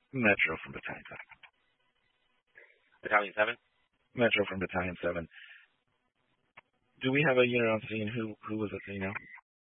Metro from Battalion 7. Battalion 7? Metro from Battalion 7. Do we have a unit on scene? Who was it, do you know?